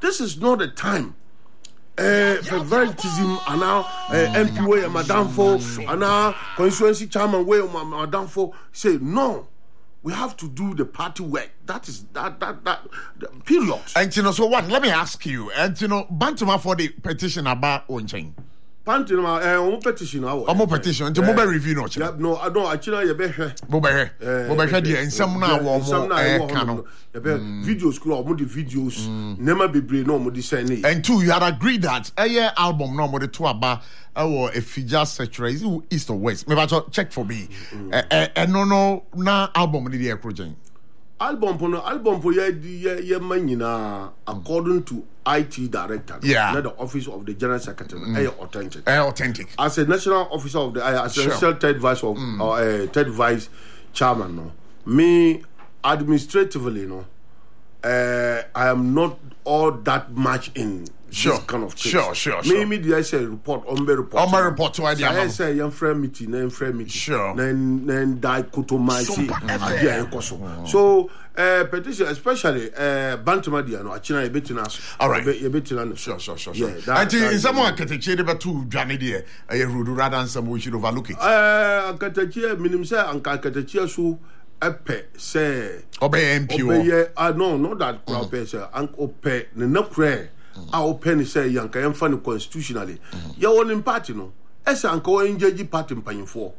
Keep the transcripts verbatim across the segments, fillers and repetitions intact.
this is not the time. Uh, favoritism and now uh, M P way and Madame Fo and now constituency chairman way Madame Fo say no. We have to do the party work. That is that that that, that period. And you know, so what? Let me ask you. And you know, Bantama for the petition about Onchain. Bantama, eh, uh, petition. Oh, more petition. And mobile review no. Yeah, no, I don't. Actually, you better. Mobile, mobile. Dia. And some now, some now, canon. Videos, club, more the videos. Never be brave. No more the same. And two, you had agreed that a year album no more the two about. Or if you just search is east or west. Maybe I check for me. And no, no, na album in the air project. Album for no album for ye ye manina according to I T director. Yeah. Not the office of the general secretary. Mm. Authentic. Uh, authentic. As a national officer of the as a sure. third vice of mm. or uh, third vice chairman. No, me administratively, no, uh, I am not all that much in. Sure. This kind of things. Sure, sure, sure. Maybe I say report on my report. On my report to idea. I say young friend meeting, then friend meeting. Sure. Then then die kutomaisi idea enkoso. So uh, petition, especially uh, Bantama dia no achina ebetina. All right. Ebetina. Sure, sure, sure, sure. Yeah, and in someone ketechi de betu dwane de e rudu rather than some we should overlook it. Uh ketechi minim say anka ketechi so epe say obey M P. Obey ah no, not that crowd mm. say anka ope ne na kure. I open say yanka yam fan constitutionally. Ya one party no. Esa anka o engage party mpanyimfo.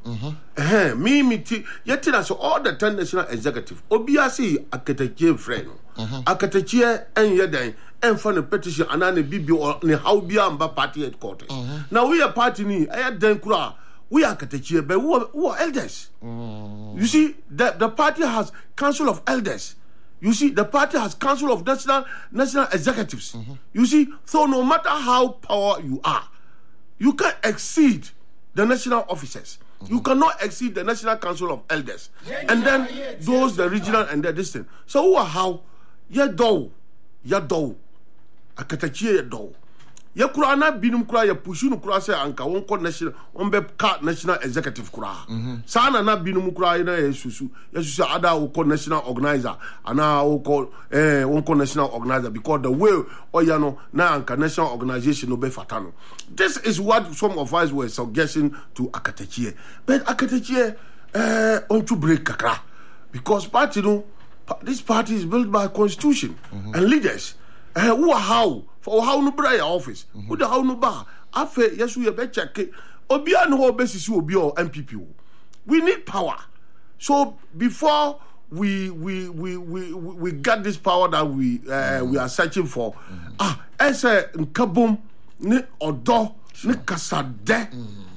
Eh me miti yeti na so all the ten national executive. Obia say akatachie friend no. Akatachie enye dan enfa no petition anane bibi or ne how bia amba party headquarters. Now we a party ni eh dan kura we are akatachie but who who are elders. You see the the party has council of elders. You see, the party has council of national national executives. Mm-hmm. You see, so no matter how power you are, you can't exceed the national officers. Mm-hmm. You cannot exceed the national council of elders, yeah, and yeah, then yeah, those yeah, the regional yeah. and the distant. So who are how? Ya do, ya do, akatachie ya do. Ya kura na binum kura ya pushu no kura say anka won ko national on be ka national executive kura sana na binum kura na yesusu yesusu ada wo ko national organizer ana wo ko eh won ko national organizer because the way oya no na anka national organization no be fatano. This is what some of us were suggesting to Akatachie, but Akatachie eh on to break kakra because party no this party is built by constitution mm-hmm. and leaders eh who are how for how no bra your office mm-hmm. who the how no ba afa yesu ye be check obi an ho be sisi obi o M P P. We need power, so before we we we we we get this power that we uh, mm-hmm. we are searching for mm-hmm. ah ese nkabom ni odo ni kasade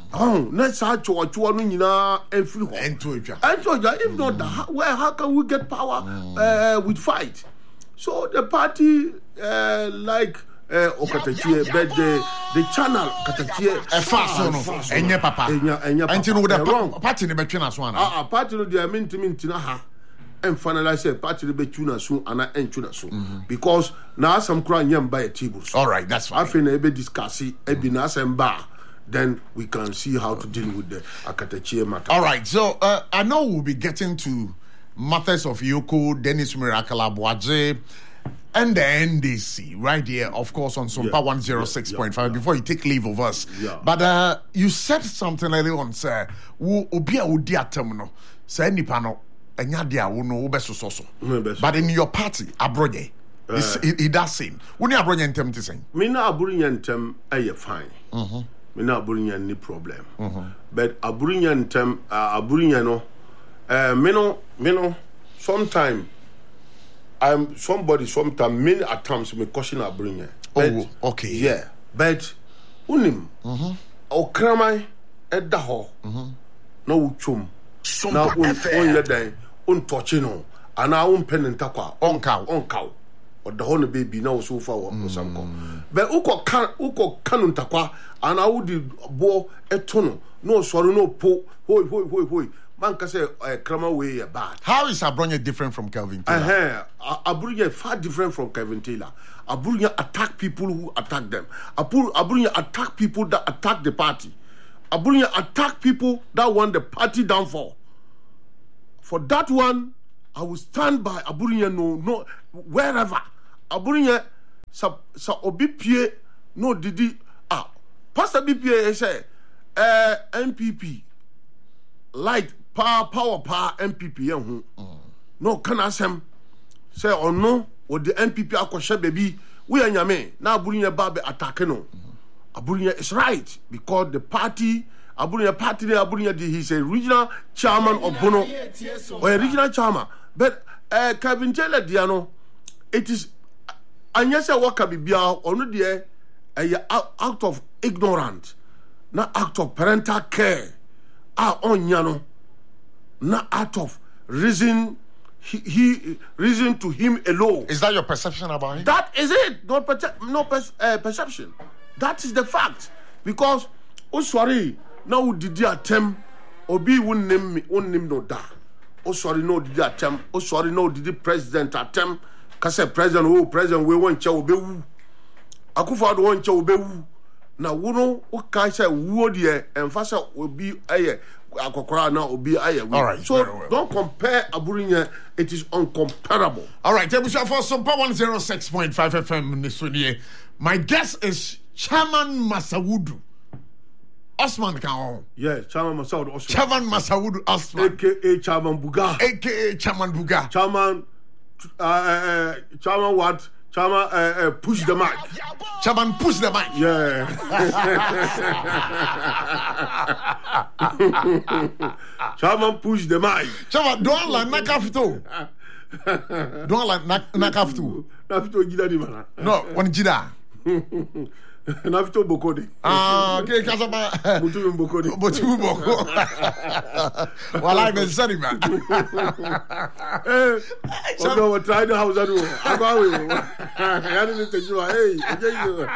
oh na sa cho cho no nyina every ho ento etwa ento etwa if mm-hmm. not that, where how can we get power mm-hmm. uh, with fight? So the party uh, like uh, Okatachie, but the the channel Katachie a fast no enye papa enti no the party ne betwe na so ana ah party no dey mean to mean na ha and finalize say party ne betwe na so ana entwe na so because na some kra nyam by a table. All right, that's fine. After na be discuss e be na assemble, then we can see how to deal with the Akatachie matter. All right, so uh, I know we'll be getting to Matters of Yoko, Dennis Mirakala Boaje, and the N D C right here, of course, on Sumpa yeah, one oh six point five yeah, yeah. before you take leave of us. Yeah. But uh, you said something earlier on, sir. Ubia udia terminal, sir, Nipano, and Yadia, no beso so. But in your party, Abroye, uh, it does seem. When you are Abroye tem to say, Mina Aburian tem, I fine. Mina Aburian, no problem. Mm-hmm. But Aburian tem, uh, Aburiano, uh, Mino, Mino, sometime. I'm somebody sometime many at times me question I bring it. Oh, okay. Yeah. But unim mm-hmm. o kramai e da ho. Mhm. No uchum. Na un on le dan un touch no. Ana un pen ntakwa on cow on cow. O da ho no baby na so fa wo some ko. But uko kan uko kanu ntakwa ana udi bo eto no. No sorry no po. Hoi hoi hoi hoi. Man can say uh, Krama way bad. How is Abronya different from Kelvin Taylor? Uh-huh. Abronya far different from Kelvin Taylor. Abronya attack people who attack them. Abronya attack people that attack the party. Abronya attack people that want the party downfall. For that one, I will stand by Abronya no no wherever. Abronya sa sa obi pie no didi ah pastor B P A say eh N P P light power power power N P P hu no kana asem say ono o the N P P akoshe baby we anyame na aburinya ba be attack no aburinya is right because the party aburinya party there aburinya he's a regional chairman of Bono or a regional chairman but uh, Kevin Taylor Diano it is anyasa waka bibia ono de out of ignorance not act of parental care ah onya no not out of reason he, he reason to him alone. Is that your perception about him? That is it. No, perce- no per- uh, perception. That is the fact. Because oh sorry now did you attempt obi won name me won name no da. Oh sorry no did you attempt. Oh sorry no did the president attempt. Cause president oh president we want cha obewu. Akufo-Addo want cha obewu. Na wono o kai say wo de emphasize obi aye akokora na obi aye. All right. So well. Don't compare Aburinya. It is uncomparable. All right. Tebusha for Super one oh six point five F M Nisuniye. My guest is Chairman Masawudu Osman Kaon. Yeah, Chairman Masawudu Osman. Chairman Masawudu Osman. A K A Chairman Buga. A K A Chairman Buga. Chairman uh, uh, Chairman what? Chairman uh, uh, push the mic. Chairman push the mic. Yeah. Chairman push the mic. Chairman don't like nakafito. Don't like nakafito. Nakafito jida di mana? No, one jida. Nakafito bokode. Ah, okay, kasaba. Mutu bokode. Mutu boko. Wala ben sari man. Eh, so we try the house adu. Agbawe. Ya ni tejuwa. Hey, ejeyo.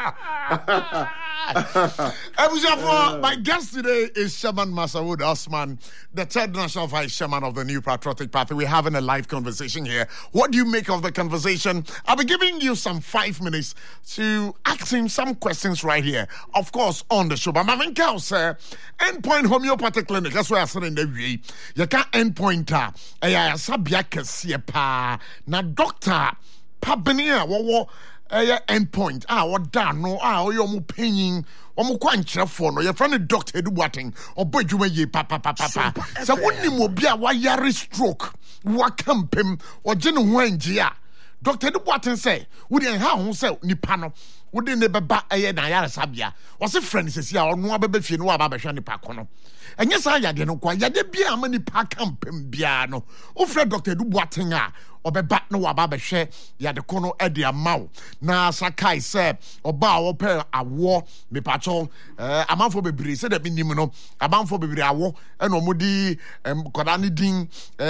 My guest today is Chairman Masawudu Osman, the third national vice chairman of the New Patriotic Party. We're having a live conversation here. What do you make of the conversation? I'll be giving you some five minutes to ask him some questions right here, of course, on the show. But my main cow, sir, Endpoint Homeopathic Clinic, that's where I said in the way. You can't endpoint, uh, I sabia kesipa, na doctor, pabenia, wo Eh, endpoint. Ah, what done? No, ah, you mu paying. Or mu kwanchira for no. Your friend Doctor Edu Boateng or boy you ye papa papa papa. So wouldn't you be a wire stroke? Wakam pim or Jenu Wenjia. Doctor Edu Boateng say, would you have who say Nipano? Wouldn't never back a year Nayara Sabia? Was a friend says ya or no baby fi no ababashani pakono. And yes, I had no quite yet be a many pakam pim biano. Oh, Fred Doctor Edu Boateng. Obe bat no wababa share ya de kono e de amaw na sakai se oba wo pe awo me pacho eh amanfo bebre se de binim no amanfo bebre awo e no modi koda ni din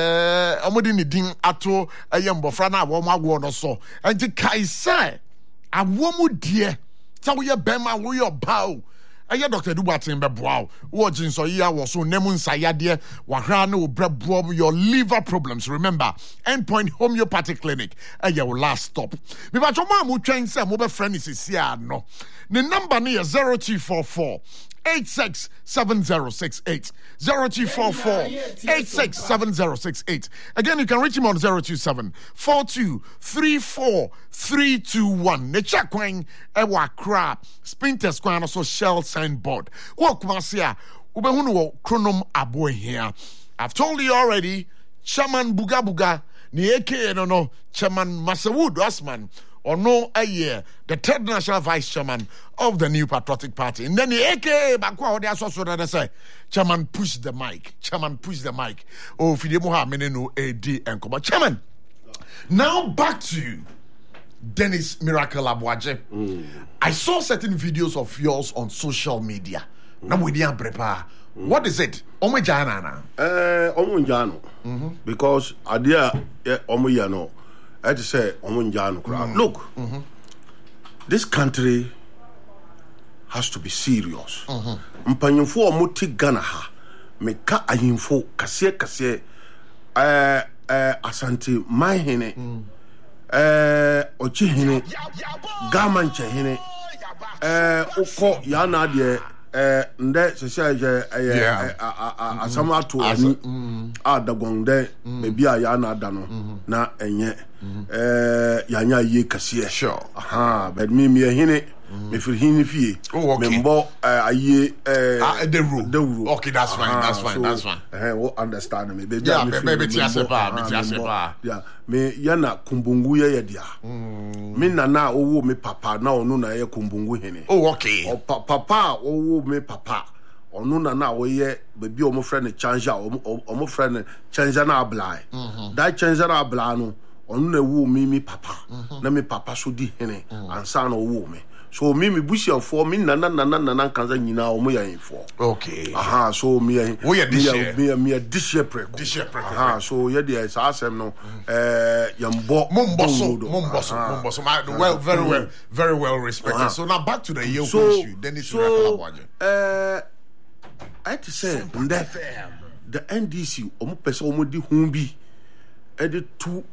eh omodi ni din ato eye mbofra na awo mago no so enti kai se awo mu die sa wo ye bema wo ye oba Aya Doctor Edu Boateng beboa wo jinso yi awo so nemu nsayade wahra na obreboa your liver problems. Remember, Endpoint Homeopathic Clinic aya will last stop. Me ba choma mu twen se mo be friend is sia no. Ne number ne is zero two four four eight six seven zero six eight zero two four four eight six seven zero six eight. Again, you can reach him on zero two seven four two three four three two one. Ne check when ewa crap Spinter Square also Shell signboard. Walk Marcia, Ubehunu Chronom Abo here. I've told you already, Chairman Buga Buga, ni A K A no no, Chairman Masawudu Osman. Or no a year, the third national vice chairman of the New Patriotic Party. And then the A K A Bakwa, they are so that they say, Chairman, push the mic. Chairman, push the mic. Oh, Fidemuha Meneno A D and Koba. Chairman, now back to Dennis Miracle Abuaje. Mm. I saw certain videos of yours on social media. Mm. Now we didn't prepare. Mm. What is it? Omejana. Eh, Omejano. Because idea Omejano. I just say, mm. Look, mm-hmm. this country has to be serious. Mpanyinfo omoti Ghana ha meka ayinfo kase kase eh eh Asante Mahene eh Ochihene Gamanche hene eh uko yana de eh nde se se je eh asama to ani a dagonde me bia ya na da no na enye eh ya nya ye kase sure aha but me me hine me feel hine fie me mbo aye eh the rule the rule okay that's fine that's fine that's fine eh we understand me baby yeah baby ti asepa me ti asepa yeah me yana kumbungu ye ye dia me nana owo me papa na onu na ye kumbungu hene oh okay o papa owo me papa onu na na wo ye baby o mo friend change o mo friend change na abla that change na abla no onu na wo mi mi papa na me papa so di hene ansa na wo me so me me busia for me nana nana nana kanza nyina o mo ya info okay aha so me ya wo ya dishe me me dishe preko dishe preko aha so ye de sa asem no eh yambo momboso momboso momboso well very well very well respected so now back to the Yoko so, issue then it's so uh I to say nde the N D C omo pese omo di hu bi e de two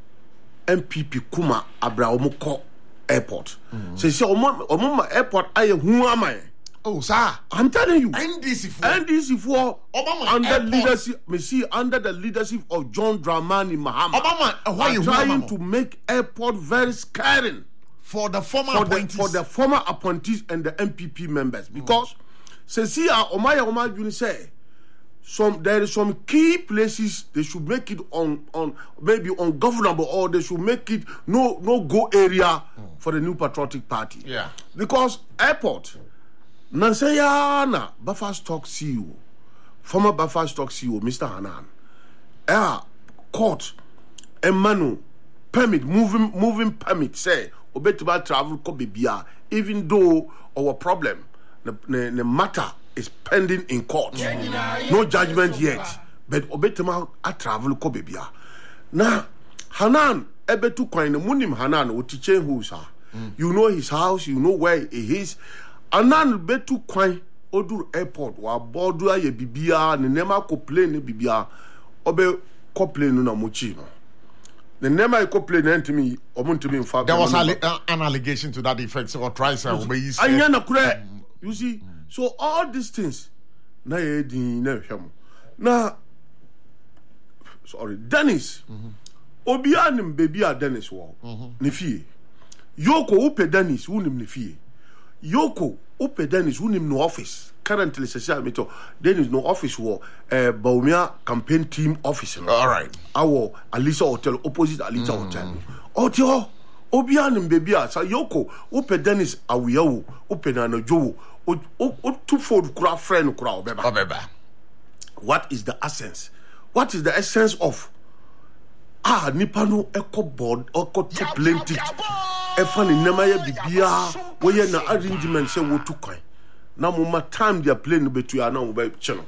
M P P kuma abra omo ko airport say say omo omo airport aye hu amai oh sir I'm telling you N D C for N D C for Obama under airport. leadership me see under the leadership of John Dramani Mahama Obama why you trying to make airport very scaring for the former for appointees the, for the former appointees and the M P P members because mm. say see uh, Omaya Omar Juni say some there is some key places they should make it on on maybe ungovernable or they should make it no no go area mm. for the New Patriotic Party. Yeah. Because airport Nansayana Buffer Stock C E O former Buffer Stock C E O Mister Hanan air court Emmanuel permit moving moving permit say obetiba travel ko bibia even though our problem the, the, the matter is pending in court no judgment yet but obetiba a travel ko bibia now Hanan ebetu kwan no munim Hanan o teacher who sir you know his house you know where he is Hanan betu kwan odur airport wa bodu aye bibia ne nema ko plane bibia obe ko plane na mochi no the name I complain to me, or to me in fact. There was a, uh, an allegation to that effect, so try to obey. You see, so all these things, now, now, sorry, Dennis, Obianim baby are Dennis war, Nifie. Yoko upe Dennis, unim Nifie. Yoko upe Dennis, unim no office. Currently, Cecil there is no office war. Uh, Baumia campaign team office. All right. Our Alisa Hotel opposite Alisa mm. Hotel. Otio Obian baby sa Yoko Upe Dennis Awiyawo Upe Nano Joe O O two fold kura friend kura obeba. Obeba. What is the essence? What is the essence of ah nipano eco board eco to plenty efani nemaya bibia we na arrangement say wo to coin. Na mama time they are playing between you now by channel.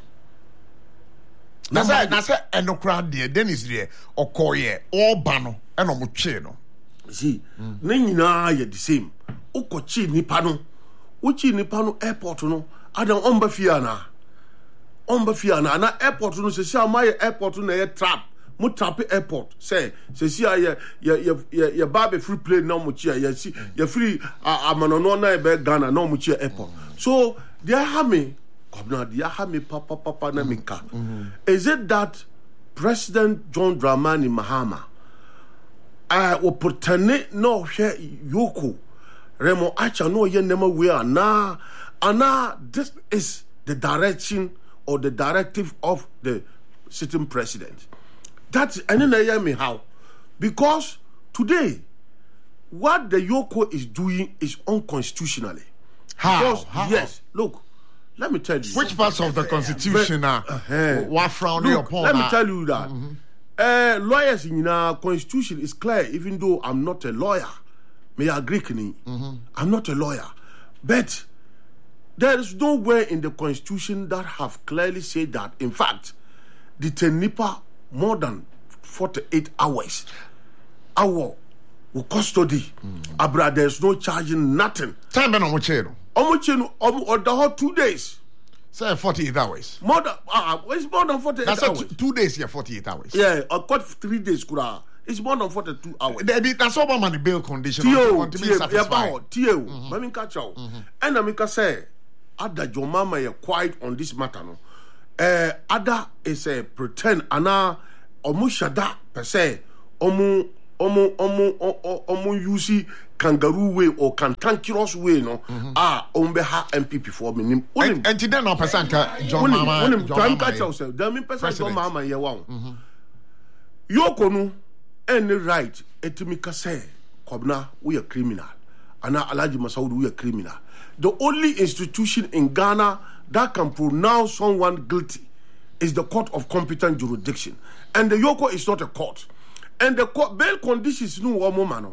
Na say na say enokra de Dennis de okoye all bano eno mo twe no. See, na nyina ye the same. Ukochi nipa no. Uchi nipa no airport no. Adam omba fia na. Omba fia na na airport no se sia my airport no ye trap. Mo trap airport say se sia ye ye ye ye ba be free plane na mo chia ye si ye free amano no na be Ghana na mo chia airport. So they have me, they have me, papa, papa, namika. Is it that President John Dramani Mahama, I will pretend no share Yoko, Remo Acha no ye nema we are na, ana this is the direction or the directive of the sitting president. That's and then I me how because today what the Yoko is doing is unconstitutionally. How? Because, How? Yes, look, let me tell you. Which parts of the Constitution are uh, uh, frowning upon? Let me tell you that. Mm-hmm. Uh, lawyers in our Constitution is clear, even though I'm not a lawyer. May I agree, mm-hmm. I'm not a lawyer. But there is nowhere in the Constitution that have clearly said that, in fact, the Tenipa more than forty-eight hours, hour, will custody. Mm-hmm. Abra, there's no charging, nothing. Time on which Omuchino or the whole two days. Say forty-eight hours. More than uh, it's more than forty-eight that's hours. That's two days here, forty-eight hours. Yeah, I got three days. Kura. It's more than forty-two hours. That's all about the bail condition. Tio, Tio, yeah, Tio. Let me catch you. And I make say, Ada John Mama are quiet on this matter no. Uh, Ada is a pretend ana omu shada per se omu omu omu omu use kangaroo way or cantankerous way no mm-hmm. ah ombe ha M P P for me and and then no person John Mama when him time catch yourself that mean person John Mama ye wa Yoko no any right etimika say Kobna we a criminal ana Alhaji Masaudu we a criminal. The only institution in Ghana that can pronounce someone guilty is the court of competent jurisdiction, and the Yoko is not a court. And the court, bail conditions no one moment.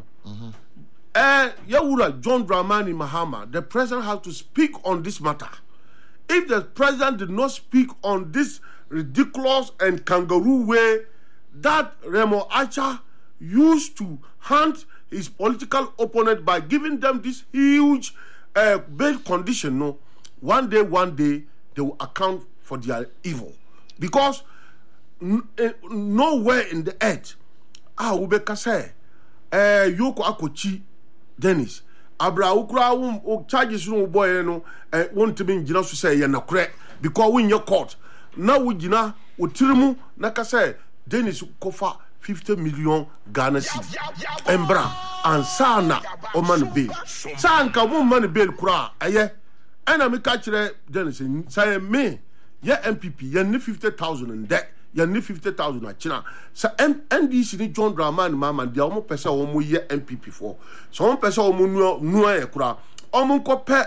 Eh, Yawura John Dramani Mahama, the president has to speak on this matter. If the president did not speak on this ridiculous and kangaroo way that Remo Acha used to hunt his political opponent by giving them this huge uh, bail condition, no, one day, one day they will account for their evil, because n- uh, nowhere in the earth. Ah, Ubeka say, eh, Yoko Akochi, Dennis, Abra Ukra, um, charges no boy, no, eh, want to be Jina to say, you're not correct, because we in your court. Now we Jina, Utirimu, Naka say, Dennis Kofa, fifty million Ghana cedi. Embra, and Sana, or man bail. Sanka, one man bail, Kura, aye, and I'm a catcher, Dennis, say, me, yeah, M P P, you're fifty thousand in debt. You need fifty thousand at China. So N D C ni John Dramani Mama, they are more person omu ye M P P for. So one person omu no no e kura. Omu ko pe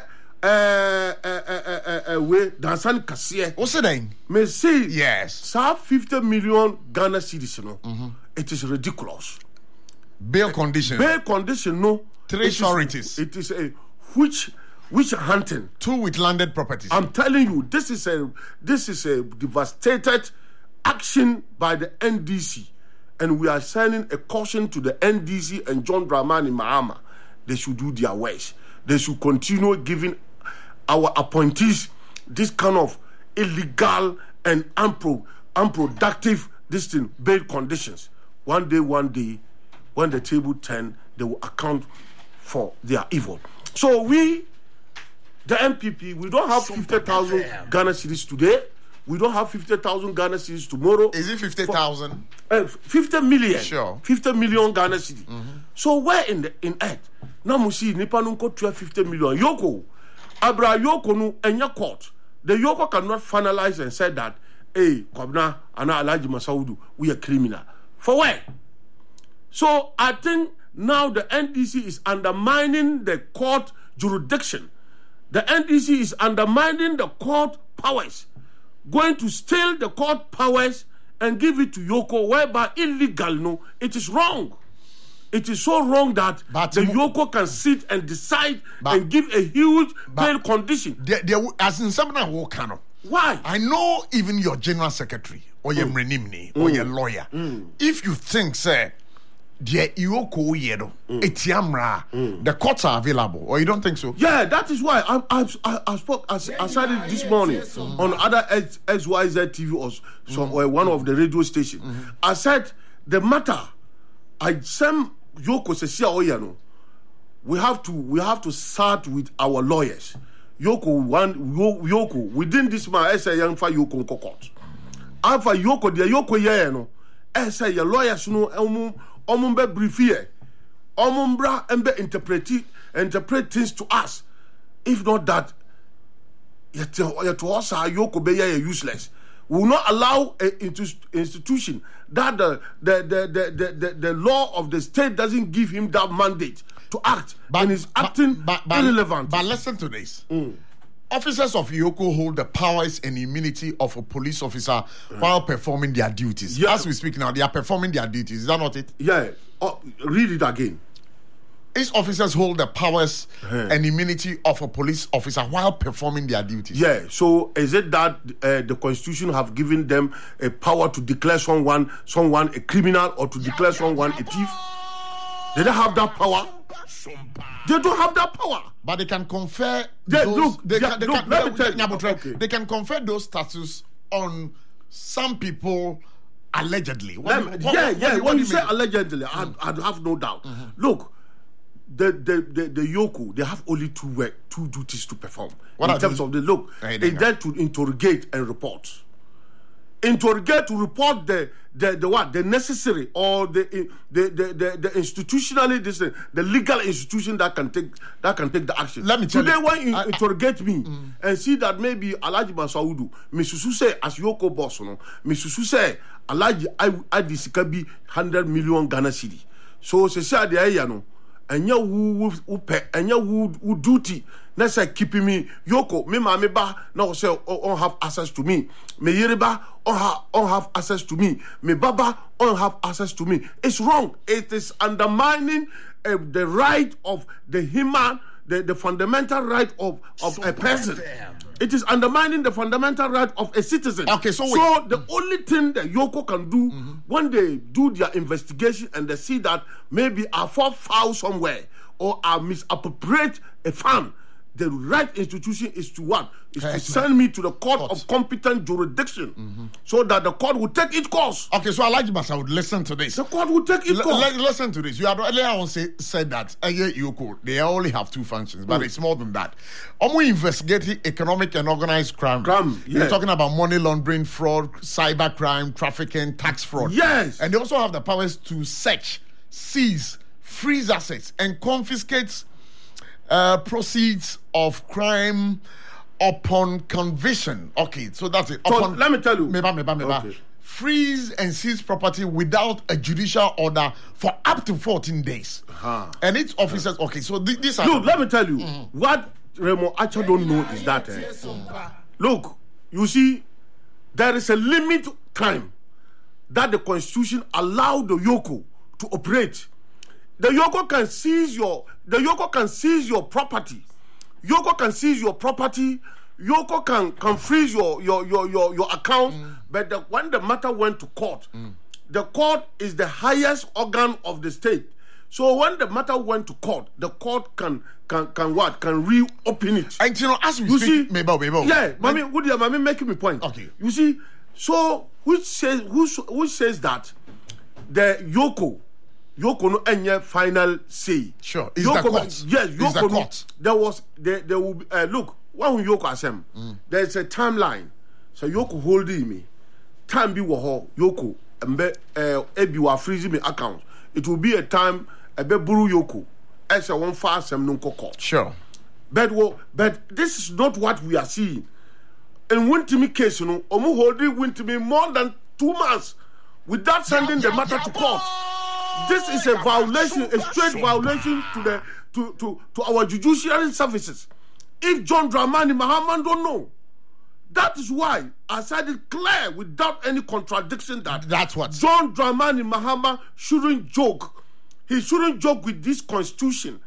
eh eh eh eh we dansan kasiye. What's the name? Me see yes. Sa fifty million Ghana cedis no. Mm-hmm. It is ridiculous. Bail condition. Bail condition no. Three sureties. It is a which which hunting. Two with landed properties. I'm telling you, this is a this is a devastated action by the N D C, and we are sending a caution to the N D C and John Dramani Mahama. They should do their worst. They should continue giving our appointees this kind of illegal and unpro- unproductive this thing, bail conditions. One day, one day, when the table turn, they will account for their evil. So we, the M P P, we don't have fifty thousand Ghana cedis today. We don't have fifty thousand Ghana cedis tomorrow. Is it fifty thousand? Uh, fifty million. Sure. fifty million Ghana cedis. Mm-hmm. So where in the in earth? Now we see Nipa nunko twelve fifty million. Yoko. Abra Yoko no enya court. The Yoko cannot finalize and say that, hey, Kobna, Ana Alhaji Masaudu, we are criminal. For where? So I think now the N D C is undermining the court jurisdiction. The N D C is undermining the court powers, going to steal the court powers and give it to Yoko, whereby illegal, no, it is wrong. It is so wrong that but the Yoko can sit and decide and give a huge bail condition. There, there, as in something I walk on. Why? I know even your general secretary or your mrenimni mm. or your lawyer. Mm. If you think, sir, the Yoko yedo, etiamra, the courts are available, or you don't think so? Yeah, that is why I I I, I spoke. I, I said it this morning mm. on other X Y Z T V or some mm. or one of the radio stations. Mm. I said the matter. I sent Yoko Sesia Oyano. We have to we have to start with our lawyers. Yoko one Yoko within this man. I say young for Yoko court. Alpha Yoko the Yoko yeah no. I say your lawyers no omu omu be brief here. Omu bra embe interpret interpret things to us. If not that, yet to us Yoko be useless. We will not allow an institution that the the, the, the, the, the law of the state doesn't give him that mandate to act, but, and is acting but, but, irrelevant. But listen to this. Mm. Officers of Yoko hold the powers and immunity of a police officer mm. while performing their duties. Yeah. As we speak now, they are performing their duties. Is that not it? Yeah. Oh, read it again. These officers hold the powers uh-huh. and immunity of a police officer while performing their duties. Yeah. So is it that uh, the Constitution have given them a power to declare someone someone a criminal or to declare someone a thief? They don't have that power. They don't have that power. But they can confer they, those. Look, they, yeah, can, they, look, can, let they, me tell they, you. Okay. They can confer those status on some people allegedly. What, me, what, yeah, what, yeah. what, when you you say mean? allegedly, mm. I, I have no doubt. Mm-hmm. Look. the the the, the Yoko, they have only two work, two duties to perform. What in terms those? of the look, it's there to interrogate and report. Interrogate to report the the, the what the necessary or the the the the, the institutionally this the legal institution that can take that can take the action. Let me tell today you, when you I, interrogate I, me mm. and see that maybe Alhaji Masaudu, Misusu say as Yoko boss, no, Misusu say Alhaji I I this can be hundred million Ghana cedi. So se say the area no, and ya who who pay and ya who who duty. Let's say keeping me Yoko, me mama ba now say on have access to me. Me Yeriba on have on have access to me. Me Baba on have access to me. It's wrong. It is undermining uh, the right of the human, the, the fundamental right of, of so a person. Damn. It is undermining the fundamental right of a citizen. Okay, so so the only thing that Yoko can do mm-hmm. when they do their investigation and they see that maybe I fall foul somewhere or I misappropriate a fund, the right institution is to what? Is yes, to send me to the court, court. of competent jurisdiction mm-hmm. so that the court will take its course. Okay, so Alhaji Basa would listen to this. The court will take its L- course. L- listen to this. You had earlier on say, said that uh, Yoko, they only have two functions, but mm. it's more than that. Um, we investigating economic and organized crime. crime You're yeah. talking about money laundering, fraud, cyber crime, trafficking, tax fraud. Yes. And they also have the powers to search, seize, freeze assets, and confiscate Uh, proceeds of crime upon conviction. Okay, so that's it. So upon, let me tell you. Meba, meba, meba. Okay. Freeze and seize property without a judicial order for up to fourteen days. Uh-huh. And its officers, okay, so th- this... Look, let me tell you. Mm-hmm. What Remo actually don't know is that... Eh, mm. Look, you see, there is a limit time that the Constitution allowed the Yoko to operate. The Yoko can seize your the Yoko can seize your property. Yoko can seize your property. Yoko can, can freeze your your your your, your account. Mm. But the, when the matter went to court, mm. the court is the highest organ of the state. So when the matter went to court, the court can can can what can reopen it. And you know, as we you speak, see, Mabel, Mabel. yeah, mommy, would you, mommy, making me point. Okay, you see, so which says who who says that the Yoko. Yoko no enye final say. Sure. Is Yoko, the court. Yes, Yoko the no, court. There was there, there will be uh, look when Yoko asem. Mm. There's a timeline. So Yoko holding me. Time be wo Yoko mbe uh ebi wa freeze me account. It will be a time ebe buru Yoko. As a one fast sem no court. Sure. But wo, but this is not what we are seeing. In Wintimi case, you know, omu holding Wintimi more than two months without sending the matter to court. This is a violation, a straight violation to the to, to, to our judiciary services. If John Dramani Mahama don't know, that is why I said it clear without any contradiction that that's what John Dramani Mahama shouldn't joke. He shouldn't joke with this constitution,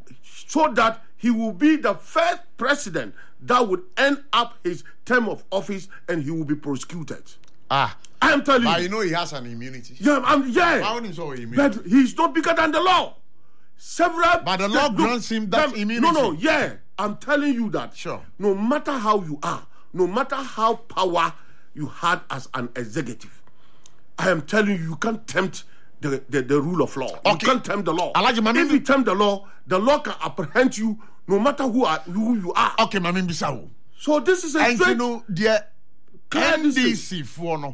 so that he will be the first president that would end up his term of office and he will be prosecuted. Ah. I am telling but you. you know he has an immunity. Yeah, I'm, yeah. How is so immunity? But he's not bigger than the law. Several. But the law look, grants him that them, immunity. No, no, yeah. I'm telling you that. Sure. No matter how you are, no matter how power you had as an executive, I am telling you, you can't tempt the, the, the rule of law. Okay. You can't tempt the law. Like if you tempt the law, the law can apprehend you no matter who are who you are. Okay, Mami Bisau. So this is a and straight. You know, the N D C for no.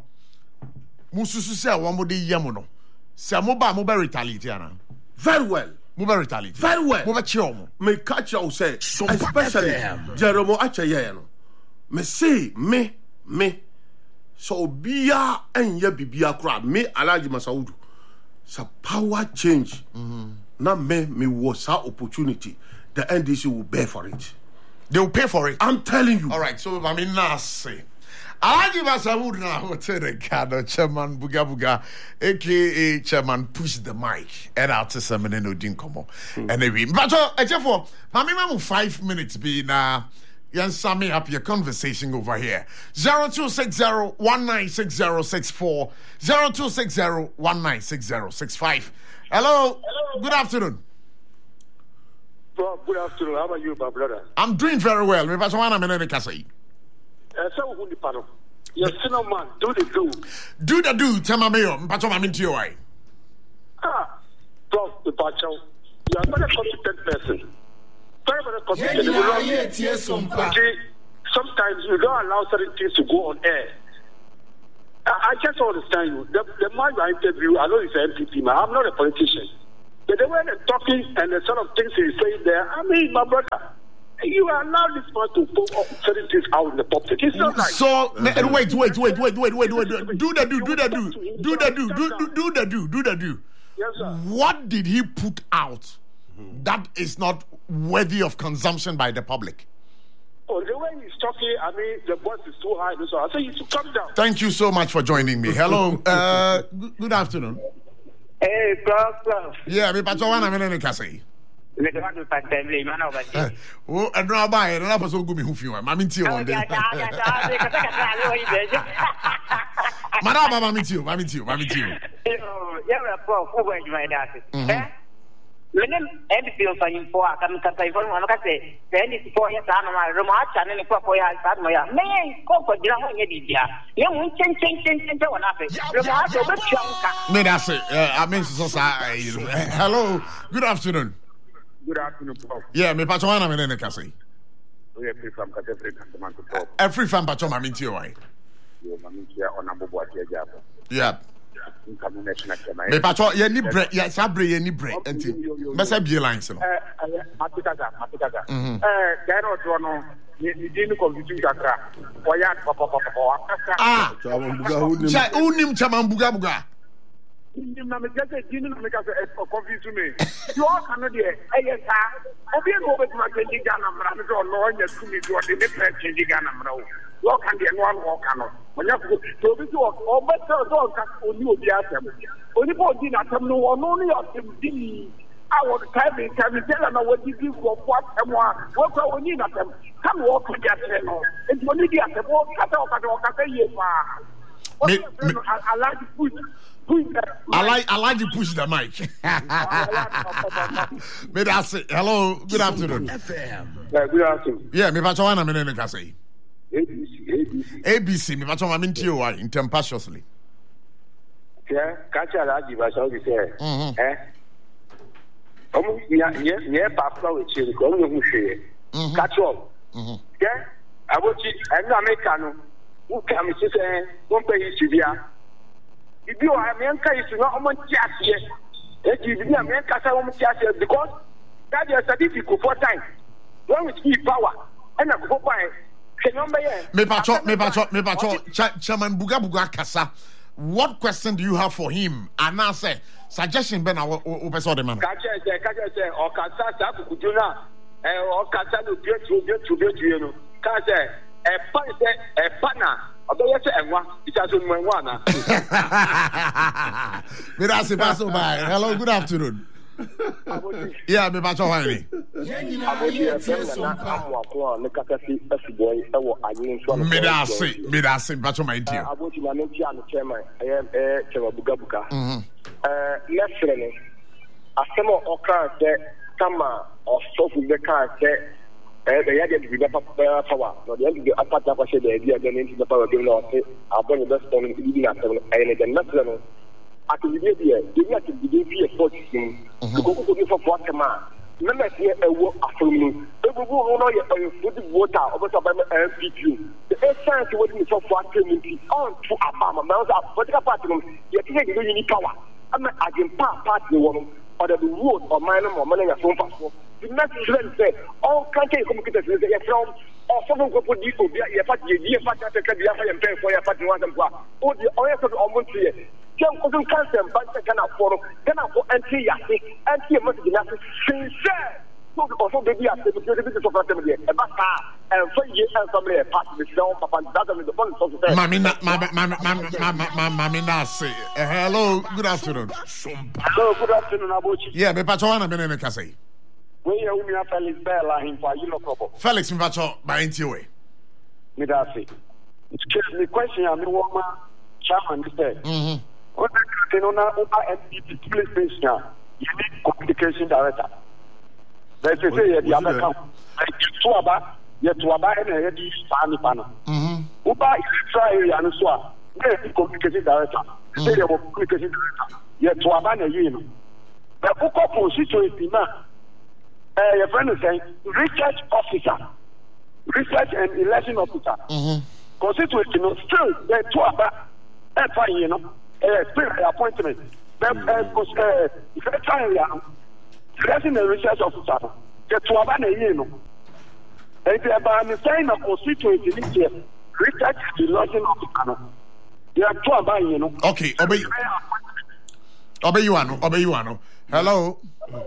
Mususu say one more day yamuno. Say moba moba retaliate ana. Very well. Moba retaliate. Very well. Moba chill. Me catch you say, especially Jerome Achaya no. Me say me me. So biya enye bibia kra me Alhaji Masaudu. So power change. Mm-hmm. Na me me was that opportunity. The N D C will bear for it. They will pay for it. I'm telling you. All right. So I mean, now say. Alhaji Masaudu na hotel Ricardo Chairman Buga Buga, aka Chairman Push the Mic, and out to some no din komo. Anyway, but uh, for mami five minutes be na yan summing up your conversation over here. Zero two six zero one nine six zero six four zero two six zero one nine six zero six five. Hello. Hello. Good afternoon. Well, good afternoon. How are you, my brother? I'm doing very well. Me paso wana menene kasai. So who the panel? Yes, no man. Do the do. Do the do. Tell me, me paso mami nti oi. Ah, prof the pacho. you are not a competent person. Very, very competent. Okay, sometimes you don't allow certain things to go on air. I, I just don't understand you. The, the man you interview, I know he's an M P P man. I'm not a politician. But the way they're talking and the sort of things he's saying there, I mean, my brother, you allow this man to put certain things out in the public. It's not like so. Uh, wait, wait, wait, wait, wait, wait, wait. Do the do, do the do, do the do, do do do the do, do the do. Yes, sir. What did he put out that is not worthy of consumption by the public? Oh, the way he's talking, I mean, the voice is too high. So I say you should come down. Thank you so much for joining me. Hello, uh, good afternoon. Hey, Prof. Yeah, me pacho wana me ne kase. Me do want to pass them lay man over there. Oh, and no buy, na paso go me hu fi wa. Ma mi ti o de. Mara ba ma mi ti o, ma mi ti o, ma mi ti o. Yo, yeah, Prof, who went my dad? Eh? Menem M P on fanyim po akam ka sai fon no ka se se ni po ya sa no ma ro ma cha ne ko po ya sa no ya me ko ko dira ho nye bibia ye mu chen chen chen chen chen wona fe ro ma so be twanka Me da say I mean so sa hello, good afternoon. Good afternoon, Prof. Yeah, me pacho wana me ne ka say. We are free from Katefre Kantaman to Prof. Every fan pacho ma mi ti o wai. Yo, ma mi ti o na bobo ati eja po. Yeah. Me pacho ye ni bre ye sa bre ye ni bre enti me say be lines no eh eh matikaga matikaga eh dero do no ni di ni confusion kakra o ya papa papa akasa ah Chamambuga unim cha unim chamambuga buga ni na me just di ni na me ka say e confuse me you all can dey eh yes sir obi no be ma change Ghana mra me do no nya tumi do de ne pre change Ghana mra o you can dey no one work no onya ko to be so o be so so ka oni obi asem oni bo di na tam no ono no yotem di awo time time tell na what did you for what am what oni na tam come work with that no and oni di asem o kata o kata o kata ye pa me I like to push push I like I like to push the mic. Me da say hello, good afternoon. yeah, good afternoon. Yeah, me pacho wana me ne ka say. A B C A B C A B C me pacho ma mi ti o wai intempestuously. Yeah, catch a large version of the Mhm. eh? Um, yeah, yeah, yeah, Papa, which is going to share. Catch all. Mhm. Yeah, I want you, and American who come to say, don't pay you to if you are America, you not on just yet. If you be America, I want just because that is a difficult for time. One with key power and a go by. Me pacho me pacho me pacho chairman buga buga kasa. What question do you have for him? And I say suggestion ben o person the man. Catch it, catch it, or Kasa Sakujuna, or Kasa to get to get to get you know. Catch it, a partner, a partner. Although yes, and one, it has been one. Me da se paso by. Hello, good afternoon. Yeah, me pacho wani. Me da se, me da se pacho my dear. About you, I'm chairman. I am a Chamabuga Buka. Uh, yesterday, a summer or car there, Tama or Sophie the car there. The idea to be the power, not the end of the upper top of the idea then into the power given out. I'll bring the best on the after and then national. I can be here, give me to be here for him to go to for Guatemala. Remember here a work after me. They will go on your food water over the M P P. The first time to wait for Guatemala on to Abama, Mounds up, but the apartment, yet you need power. I'm a Jimpa party woman or the wood or minor or money at home passport. The next friend said, all country communicators from or someone could put you for your party, your party, and pay for your party once and oh, the oil of almost here. Young cousin cancer, but I cannot follow, cannot go anti Yaki, anti Mosque, sincere. So also baby after the business of a family, a basta, and for you and family, a part of the show, Papa, doesn't mean the fun of the Mamina, Mamina, say hello, good afternoon. Hello, good afternoon, Abuchi. Yeah, me pacho wana me ne ka say. We are women of Felix Bella, him for you no problem. Felix me pacho ba enti we. Me da say. Excuse me, question I mean woman chairman said. Mhm. What the no na M P P police station. You need communication director. Let's say the other camp. Like you aba, you aba na e di fa ni pa no. Mhm. Uba try area no so a. Na communication director. Say the communication director. You aba na yi no. the Uko constituency now, uh, your friend is saying, research officer, research and election officer. Mm-hmm. Constituency, you know, still, they're two about, uh, fine, you know, uh, still appointment. But, uh, uh, if I try, uh, election and research officer, they're two about a year, you know. And they're about the same constituency this year, research and election officer. They are two about, you know. Okay, obey you. Obey you, Ano. Obey you, Ano. Hello.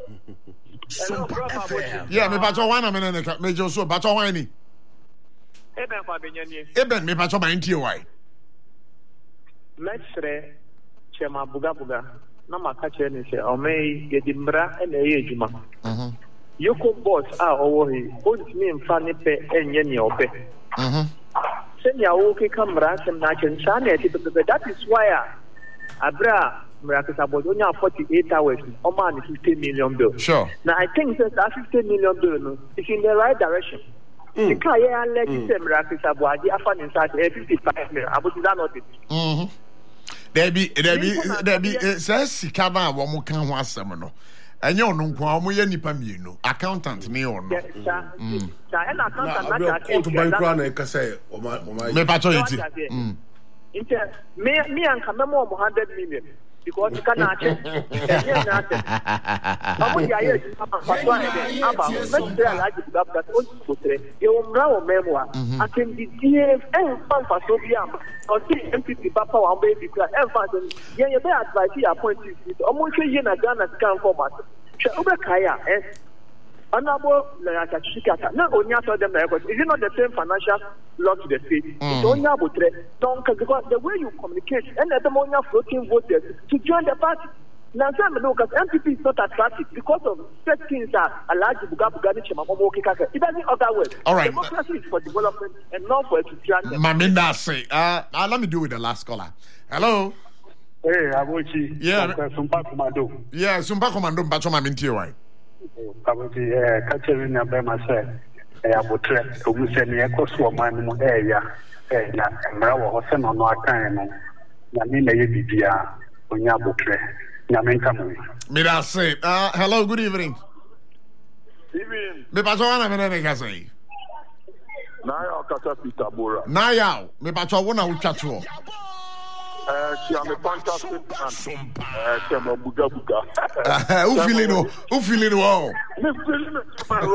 Yeah, me pacho wana me nene me jo so pacho wani. Eben kwa benyanye. Eben me pacho ma ntie wai. Mesre chema buga buga na maka che ne se o me ye dimbra e na ye ejuma. Mhm. Yoko boss a owo he o ntimi mfa ne pe enye ne obe. Mhm. Senya wo ke kamra sem na chen cha na ti be that is why abra Mrakisa Bodo only forty-eight hours. Oman is fifty million bill. Sure. Now I think that that fifty million bill no, is in the right direction. The car here let you say Mrakisa Bodo afan inside fifty-five million. Abu is that not it? Mhm. There be there be there be says sika na wo mo kan ho asem no. Enye ono nko mo ye nipa mienu. Accountant ne ono. Mm. Sa and accountant na na to bank run e ka say o ma o ma me pacho yiti. Mm. Inte me me an ka memo one hundred million. Because you cannot check. Abu ya ye patwa ebe aba me say like that that o potre e o mra o memoa atem di die en fan fa so bia o ti M P P papa wa be bi kra en fan ye ye be advise ya appointee o mo hwe ye na Ghana scan format hwe o be kaya eh Honorable Layaka Chikata, no, only after them, is it not the same financial law to the state? It's only about because the way you communicate and the money floating voters to join the party. Now, because M P P is not attractive because of such things are a large Bugabugani Chemamoki. It doesn't other way. All right. Democracy is for development and not for expansion. Maminda say, uh, uh, let me do with the last caller. Hello. Hey, Abuchi. Yeah. Sumpa Commando. Yeah, Sumpa Commando, Bacho Maminti, why? Abuchi, eh, catching a bema say, eh, Abutre, who send me a course for my area, eh, and Bravo Hosen on our time, Yamina Yabia, on Yabutre, Yaminkamu. Mira say, uh, hello, good evening. Evening. Me Bacho Wana Meneka say. Now, Kasa Peter Bora. Now, me Bacho Wana Uchacho. Uh, she am a fantastic man. Uh, she am a buga buga. Who feeling no? Who feeling no? Me feeling me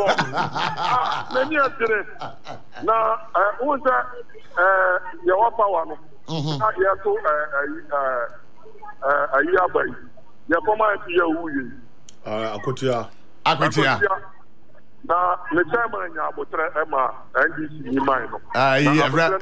wrong. Many are there. Now, uh, who's that? Uh, your power no. Ah, yeah, so uh, uh, uh, uh, yeah, boy. Your command to your who? Uh, Akotia. Akotia. Na me chairman ya abotre ema N D C ni man no. Ah, yeah,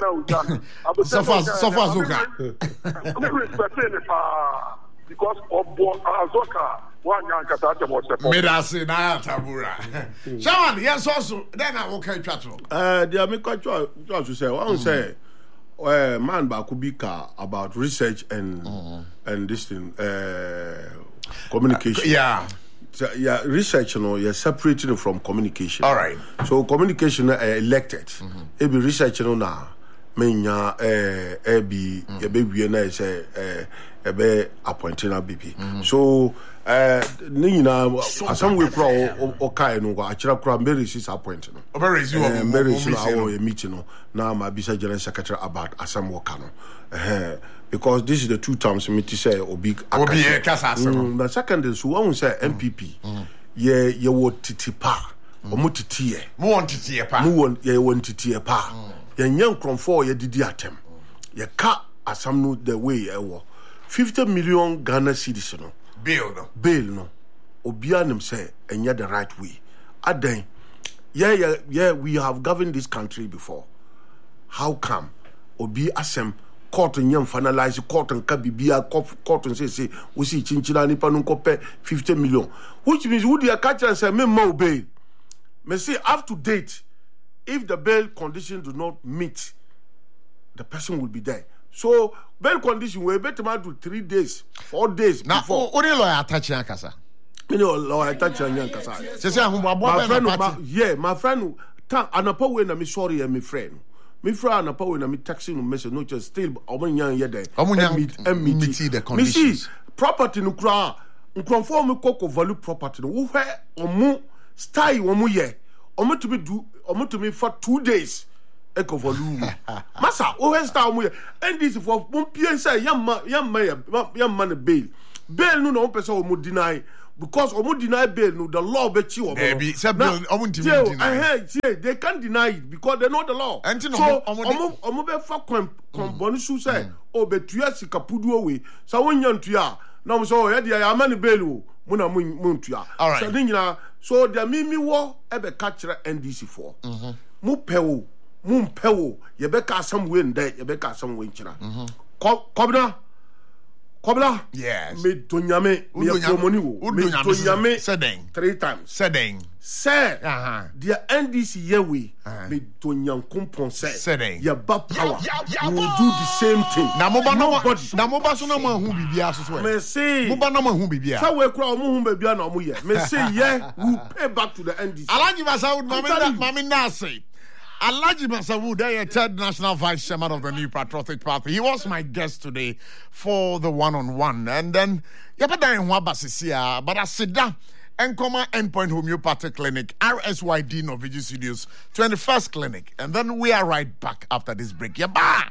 so far, so far, Zuka. Me respect it pa because obo Azoka one yan kata te mo se. Me da se na tabura. Shawan, yes also. Then I will catch you. Uh, the American to say one say, uh, man ba could be about research and and this thing, uh, communication. Yeah. So, yeah, research, you know, you're separating it from communication. All right. So communication uh, elected. Mm-hmm. It be research, you know, now. Menya, eh, be a baby, and I say, eh, a be appointing a B P. So, eh, Nina, some way pro or Kaino, a chap crab, Mary is appointed. Very is you, Mary is our meeting now. My Bisa General Secretary about Assam Wakano. Because this is the two terms me to say or big mm, the second is one say M P P ye ye what titipa or mutitie mo want titie pa mo want ye want titie pa ye nyan kronfo ye didi atem ye ka asam no the way e wo fifty million Ghana cedis no bill no bill no obia nim say enye the right way adan yeah yeah yeah we have governed this country before. How come obi asem court nyam finalize court and kabibia court and say say we see chinchila ni panu kope fifty million, which means would you catch and say me mo bail me say up to date if the bail condition do not meet the person will be there. So bail condition we better man do three days four days now before only lawyer attach akasa me no lawyer attach akasa say say ahun abo my friend my, yeah my friend tan anapa we na me sorry and me friend me friend anapa we na me taxi no message no just still omo nyan ye there omo nyan meet the conditions me see property no kra nkrofo me koko value property no wo hwe omo style wo mo ye omo to be do omo to me for two days eko volume masa wo hwe style mo ye and this for mo pie say yamma yamma yamma na bail bail no no person omo deny because omo deny bail no the law be chi omo baby say bail omo deny they can't deny it because they know the law so omo omo be fa kon kon bonu su say o betua sika puduo we sa wonya ntua na mo so ye dia ya ma ne bail o mo na mo ntua so din nyina so dia mimi wo e be ka kire N D C for mo pewo mo pewo ye be ka asam we ndai ye be ka asam we nkira kobna kobla yes me donyame me promoni wo me donyame sedeng three times sedeng say uh-huh. The N D C yewe uh-huh. Me donyan compensate sedeng ya ba power you will do the same thing na mo ba no na mo ba so na mo hu bibia so so me say mo ba na mo hu bibia sa we kura mo hu bibia na mo ye me say yeah we pay back to the N D C Alhaji Masawood mami mami na say Alhaji Masawood, the third national vice chairman of the New Patriotic Party. He was my guest today for the one-on-one. And then, yabada en wabasisia, but I sit down and come Endpoint Homeopathic Clinic, R S Y D Novigi Studios, twenty-first clinic. And then we are right back after this break. Yaba!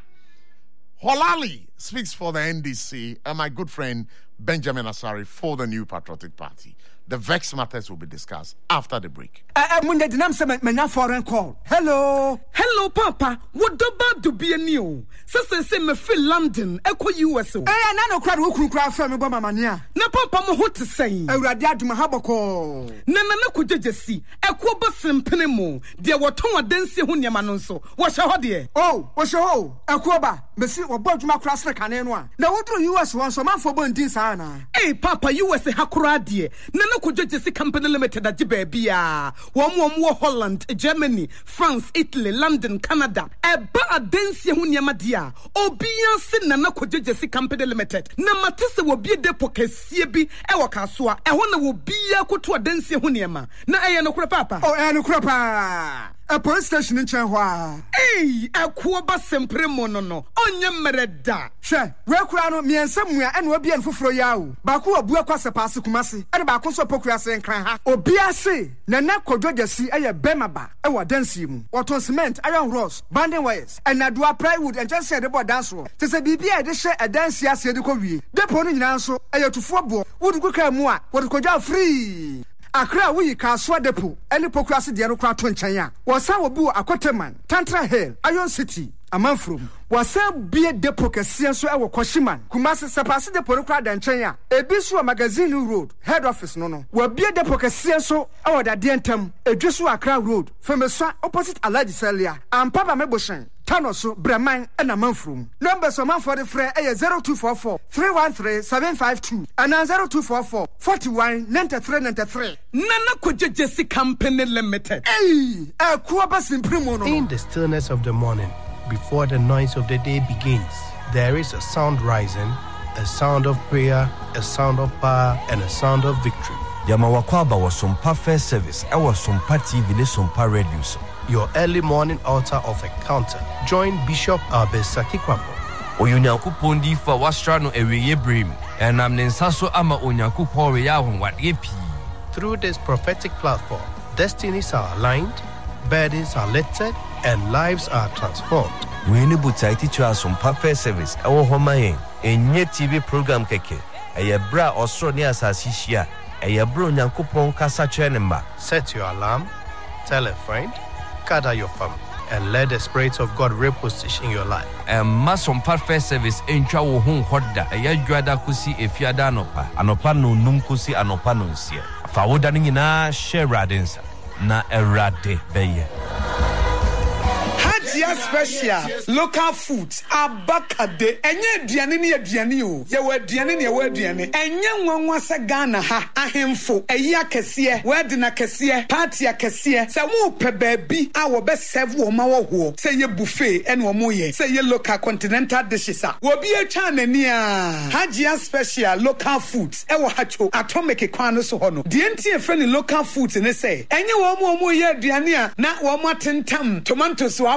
Holali speaks for the N D C and my good friend Benjamin Asari for the New Patriotic Party. The vex matters will be discussed after the break. Uh, uh, foreign call. Hello. Hello, Papa. What about to be a new? Sister say me feel London, echo U S O. Eh, nano crowd who could cry from Obama mania. Na Papa mo what to say. I radiate my habako. Nana na could just see. Echo basim penemo. Dear what tongue densi hunya manonso. What's your dear? Oh, what's your ho? Aquaba. Messi or Bodma Cross Canenwa. Now what do U S want some man for Bondi Sana? Eh, Papa, U S A Hakura dear. Nana could just see company limited at Jibebia. One more Holland, Germany, France, Italy, London, Canada. A ba densi hunya madia. Obia sin nana could just see company limited. Na matisse will be a depo kesiebi ewa kaswa. E wana will be a kutu a densi hunyama. Na aya no Papa. Oh, aya no Papa. A police station in Chanhua. Hey, a kuaba sempre monono. Onya mereda. She, where crano me and somewhere and will be in for yao. Baku a bua kwasa pasu kumasi. And baku so pokra and cry. Obia say, Nana kojoja si aya bemaba. Ewa dansium. What on cement, iron rods, banding wires. And I do a plywood and just said about dance room. To say Bibi, I share a dance ya said the Kobe. The pony in answer, aya to four bo. Would go care more. What could you free? Akra we ka swa depo ene pokrasi de no kra to nkyanya wasa wobu akoteman Tantra Hill Iron City amanfrom wasa bie depo kese so e wo Koshiman Kumasi sepase depo no kra da nkyanya ebi so magazine road head office no no wa bie depo kese so e wo da de ntam edweso Akra road femesa opposite Alhaji Selia ampaba meboshen Tanoso Breman and Amanfrum. Numbers of man for the fray is zero two four four three one three seven five two and zero two four four forty one ninety three ninety three. Nana Koja Jesse Company Limited. Hey, a Kuabas in Primono. In the stillness of the morning, before the noise of the day begins, there is a sound rising, a sound of prayer, a sound of power, and a sound of victory. Yamawakwaba was some perfect service. I was some party village some radio. Your early morning altar of encounter. Join Bishop Albesaki Kwapo. Oyunyaku pondi fa wastrano eweye brim. And I'm Nensaso ama onyaku pore yahon wat yepi. Through this prophetic platform, destinies are aligned, burdens are lifted, and lives are transformed. We need to teach us some perfect service. Our home enye T V program keke. Eye bra osro ni asasishia. Eye bro nyanku pon kasa chenemba. Set your alarm, tell a friend, gather your family, and let the Spirit of God reposition your life. And masom perfect service entra wo hun hoda. Eye dwada kusi efiada anopa. Anopa no num kusi anopa no nsia. Fa woda ni na share radensa. Na erade beye. Hajia special local foods abakade enye aduane ne aduane o ye wa aduane ne ye wa aduane enye nwanwa se Ghana ha ahemfo eyi akese word na kese party akese se wo pe baabi a wo be serve wo ma wo ho se ye buffet ene wo mo ye se ye local continental dishes a wo bi atwa nani a Hajia special local foods e wo hacho atomic kwan no so ho no de enti e fre ni local foods ne se enye wo mo mo ye aduane a na wo mo atentam tomatoes wa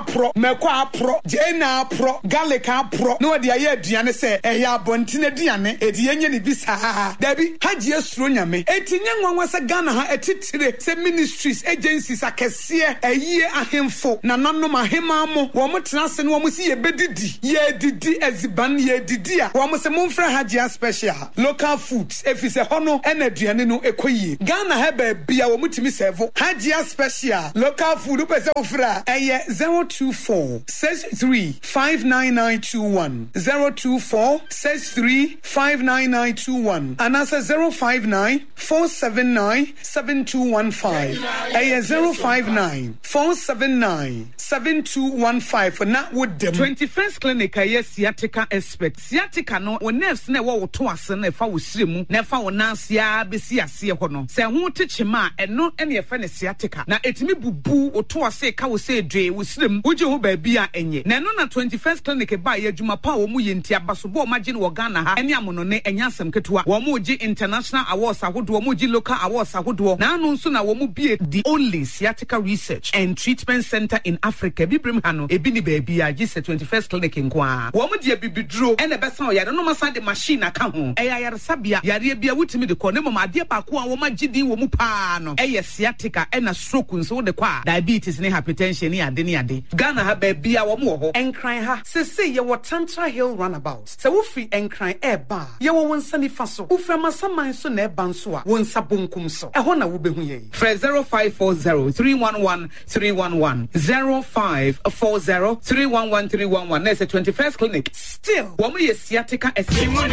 apro, meko apro, jena apro, garlic apro. No dia ye aduane se ehya abontine aduane, edi yenye ni bisa. Dabi, haji esuro nyame. Eti nyanwa se Ghana ha etitire se ministries, agencies akese eye ahemfo na nanom ahema mo. Wo mo tena se no wo si ye bedidi, ye didi eziban ye didi a. Wo mo se momfra haji special, local foods. If it's a hono and aduane no ekoyi. Ghana ha ba bia wo mutimi servo haji special, local food upese ofra eye zero two four six three five nine nine two one zero two four six three five nine nine two one and answer zero five nine four seven nine seven two one five eye zero five nine four seven nine seven two one five for na would them twenty-first clinic aye sciatica expert sciatica no wo nerves na wo to ase na fa wo siremu na fa wo nansia besi ase ho no se ho techema eno ene ye fa ne sciatica na etimi bubu wo to ase ka wo se dwe wo sirem uje ho ba bia enye na no na twenty-first clinic ba ye adwuma pa wo mu ye ntia baso bo ma gye no Ghana ha ene amono ne enya asem ketua wo mu gye international awards ahodo wo mu gye local awards ahodo na anu nso na wo mu bie the only sciatica research and treatment center in Africa bibrim ha no ebi ni ba bia gye se twenty-first clinic nkoa wo mu de bibidro ene besa o yare no masa de machine aka ho eya yare sabia yare bia wutimi de ko ne mama ade ba ko a wo ma gye din wo mu pa no eye sciatica ena stroke nso de kwa diabetes ne hypertension ne ade ne ade Ghana ha ba bia wo mu ho enkran ha se se ye wo Tantra Hill runabout se wo fi enkran e ba ye wo wonsa ni fa so wo fra masaman so na e ba nso a wonsa bonkum so e ho na wo behu ye fra zero five four zero three one one three one one zero five four zero three one one three one one na se twenty-first clinic still wo mu ye sciatica estimate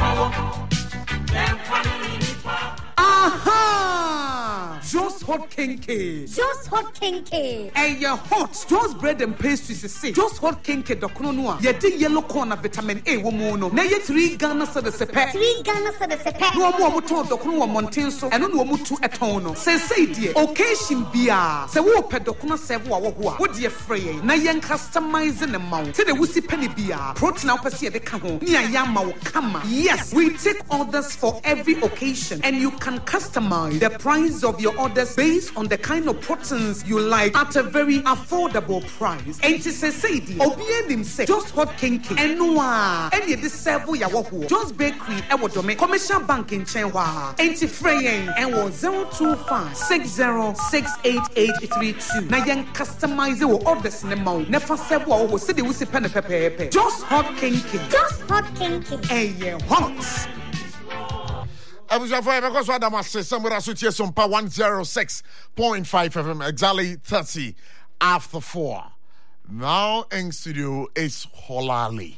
aha just hot kinky just hot kinky and your hot just bread and pastries say just hot kinky dokono no a ye de yellow corn na vitamin A wo mu no na ye three Ghana so the sepe three Ghana so the sepe no mo mo to dokono wo monten so eno no mo tu eton no say say die occasion bia say wo pe dokono serve wo wo a wo de frey na ye customize na maw say the wusi penny bia protein na opese ye de ka ho ni aya ma wo kama yes we take orders for every occasion and you can customize the price of your orders based on the kind of proteins you like at a very affordable price. And to say, say, Obianim say, just hot kinky, and noa, and ye serve ya wahu, just bakery, and what do commercial bank in Chenwa, and to fraying, and was zero two five six zero six eight eight three two. Na young customize your orders in the mouth, never serve what was said, was a pen and pepper, just hot kinky, just hot kinky, and ye hot. I was afraid because what I must say, somewhere I should hear some power one oh six point five F M, exactly thirty after four. Now in studio is Holali,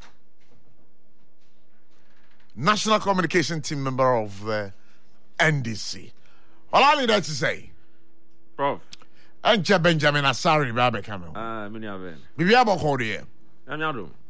National Communication Team member of the N D C. Holali, that's to say, Prof. And Benjamin Asari, Babe Camel. Ah, many of them. Maybe I'm going here. I'm not doing.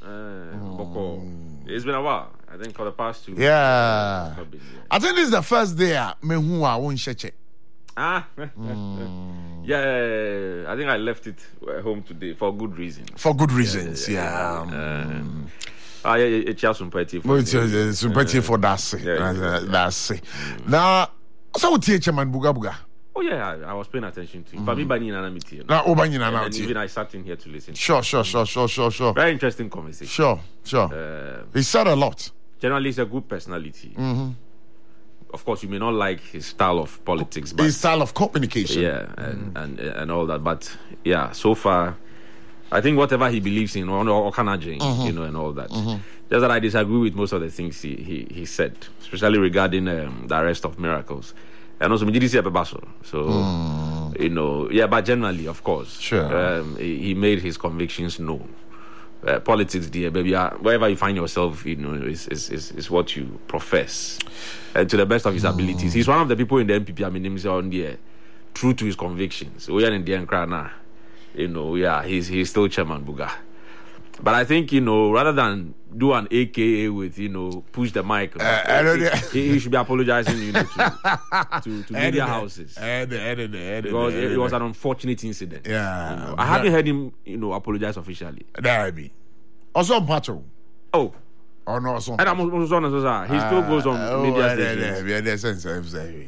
It's been a while. I think for the past two. Yeah. Been, yeah. I think this is the first day me who I won't check. Ah. mm. Yeah, I think I left it at home today for good reasons. For good reasons, yeah. yeah. yeah. Um, Ah, yeah, it's just sympathy for sympathy for that. That's it. Now, so what teacher man buga buga? Oh yeah, I, I was paying attention to him. Mm. Mm-hmm. Now, and even I sat in here to listen. Sure, sure, sure, sure, sure, sure. Very interesting conversation. Sure, sure. Uh, he said a lot. Generally, he's a good personality. Mm-hmm. Of course, you may not like his style of politics, but his style of communication, yeah, and mm-hmm. and and all that. But yeah, so far, I think whatever he believes in, or, or mm-hmm. you know, and all that. Mm-hmm. Just that I disagree with most of the things he he, he said, especially regarding um, the arrest of miracles. And also, did see a so mm. you know, yeah. But generally, of course, sure, um, he, he made his convictions known. Uh, politics, dear baby, uh, wherever you find yourself, you know, is is, is, is what you profess, and to the best of his mm. abilities. He's one of the people in the N P P. I mean, him on the true to his convictions. We are in the Nkrana, you know, yeah, he's he's still Chairman Buga. But I think, you know, rather than do an A K A with, you know, push the mic, uh, uh, he, he should be apologizing, you know, to, to, to media houses. Because it was an unfortunate incident. Yeah. You know. I haven't heard him, you know, apologize officially. That be. Also, Pato. Oh. Oh, no, also. And I'm also on, he still goes on uh, media oh, stations. Yeah, yeah, sense.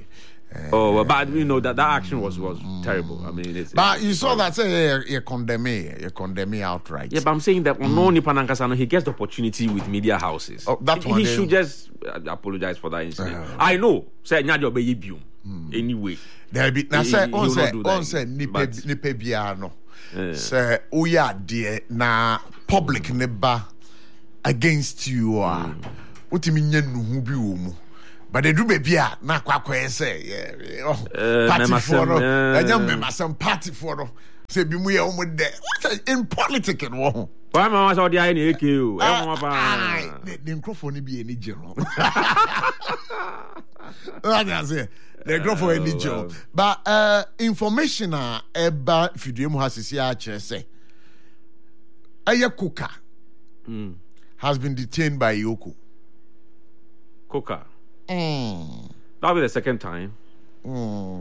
Oh, well, but you know that that action was was terrible. I mean, it's, But it's, you saw it's, that say you, you condemn me, you condemn me outright. Yeah, but I'm saying that mm. no Nipa Nankasa, he gets the opportunity with media houses. Oh, that he one he then. should just uh, apologize for that incident. Uh, I know. Say Nyadio be yibium. Anyway, there be now He- say he on will say not do that, on say nipe but- nipe bia no. Yeah. Say oya de na public ne ba against you ah. Utimi nye nuhu bi wo mu. But they do baby a na kwa kwa say yeah, oh, Uh, party Mema for Sem, no. yeah. Enya mema some party for no. Say bi mu ye o mu de. What in politics and wo. why mama saw the I N A K O? Ah, the microphone be any general. What I say? The microphone any general. But uh, information uh, about video mu hasisi a chere say. Aya Kuka Mm. has been detained by Yoko. Coca. Mm. That'll be the second time. Mm.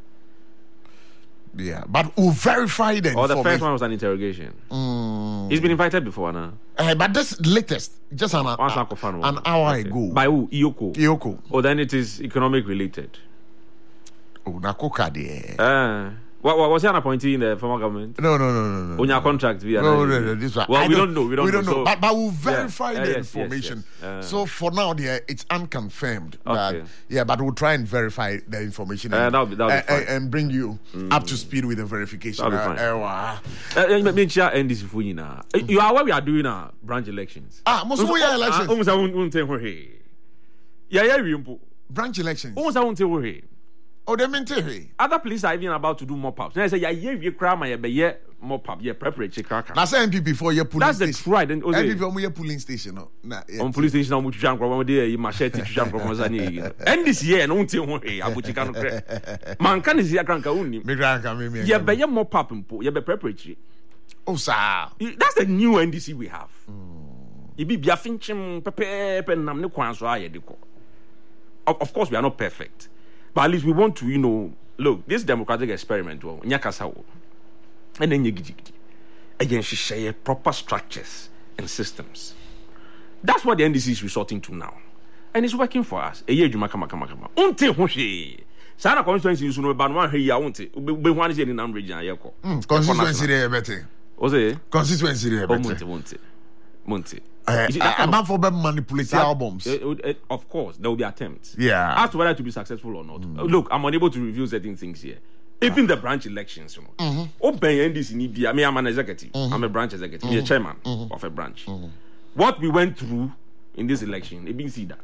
Yeah, but we'll verify the Or the information. first one was an interrogation. Mm. He's been invited before now. Uh, but this latest, just an, Once uh, Uncle Fan an one. hour Okay. ago. By who? Iyoko. Yoko. Oh, then it is economic related. Oh, na Kuka there. Uh, what, what, was he an appointee in the former government? No, no, no, no, no. On your contract? Via No, no, no, this one. Well, I we don't know. We don't, we don't know. So, But, but we'll verify yeah. the Uh, yes, yes, information. yes. Uh, So for now, there it's unconfirmed. But, Okay. yeah, but we'll try and verify the information Uh, and, that'll be- that'll be uh, fine. uh, and bring you up to speed with the verification. That'll be fine. Uh, uh, wow. Uh, uh, me share N D C for you now. Uh, You are what we are doing now. Branch elections. Ah, most of your elections. Almost I won't won't tell her. Yeah, yeah, we impo. Branch elections. Almost I won't tell her. Oh, they meant to. Other police are even about to do mop ups. Now I say, yeah, yeah, we cry my be yeah mop up, yeah, preparatory cracker. Now say M P P for your police That's the station. true identity. M P P for your police station. No. Nah, yeah. On police station, I'm with Jean Croix. They machete to Jean Croix. And this year, no one tell her. Abuchi cannot cry. Man can see a cranka uni. Me grandka me me. Yeah, be yeah mop up impo. Yeah, be preparatory. Oh, sir. That's the new N D C we have. It be bia finchim pepe pepe nam ne kwan so aye de ko. Of of course we are not perfect. But at least we want to, you know, look, this democratic experiment wo nya kasa wo. And then yigigi. Again she share proper structures and systems. That's what the N D C is resorting to now. And it's working for us. Eye adwuma kama kama kama. Unte ho hwe. Sana constituency you no ba no hwe ya unte. Be ho ane se ni nam region ayeko. Constituency there better. O say Constituency there better. Monte monte. Monte. Uh, You see, that I'm kind not for them manipulating That- albums. it- it- it- of course, there will be attempts. Yeah. As to whether to be successful or not. Uh, Look, I'm unable to review certain things here. Even the branch elections, you know. Open N D C in India. I mean, I'm an executive. I'm a branch executive. I'm a chairman of a branch. What we went through in this election, it being seen that.